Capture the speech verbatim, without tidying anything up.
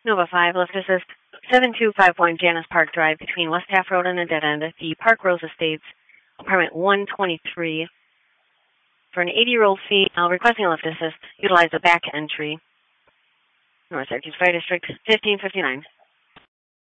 Nova five, lift assist, seven two five one Janice Park Drive between West Half Road and a dead end, the Park Rose Estates, apartment one twenty-three. For an eighty-year-old female requesting a lift assist, utilize the back entry. North Syracuse Fire District, fifteen fifty-nine.